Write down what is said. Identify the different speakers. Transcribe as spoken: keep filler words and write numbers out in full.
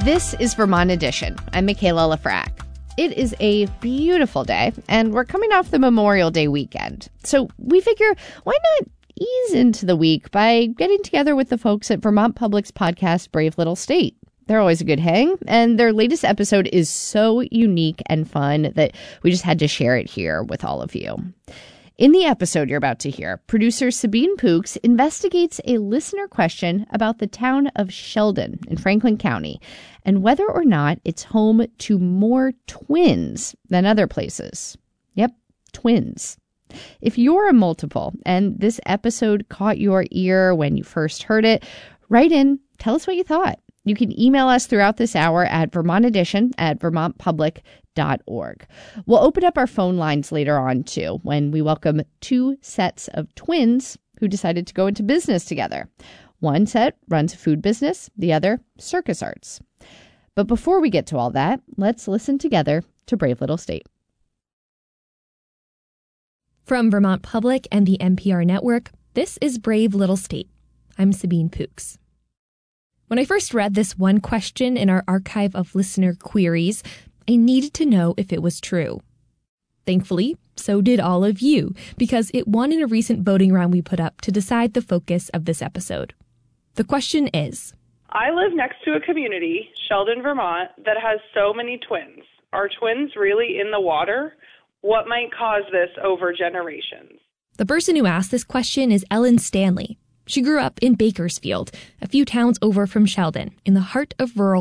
Speaker 1: This is Vermont Edition. I'm Michaela Lafrac. It is a beautiful day, and we're coming off the Memorial Day weekend. So we figure, why not ease into the week by getting together with the folks at Vermont Public's podcast, Brave Little State. They're always a good hang, and their latest episode is so unique and fun that we just had to share it here with all of you. In the episode you're about to hear, producer Sabine Pooks investigates a listener question about the town of Sheldon in Franklin County and whether or not it's home to more twins than other places. Yep, twins. If you're a multiple and this episode caught your ear when you first heard it, write in, tell us what you thought. You can email us throughout this hour at Vermont Edition at vermont public dot org. We'll open up our phone lines later on, too, when we welcome two sets of twins who decided to go into business together. One set runs a food business, the other circus arts. But before we get to all that, let's listen together to Brave Little State.
Speaker 2: From Vermont Public and the N P R network, this is Brave Little State. I'm Sabine Pooks. When I first read this one question in our archive of listener queries, I needed to know if it was true. Thankfully, so did all of you, because it won in a recent voting round we put up to decide the focus of this episode. The question is,
Speaker 3: I live next to a community, Sheldon, Vermont, that has so many twins. Are twins really in the water? What might cause this over generations?
Speaker 2: The person who asked this question is Ellen Stanley. She grew up in Bakersfield, a few towns over from Sheldon, in the heart of rural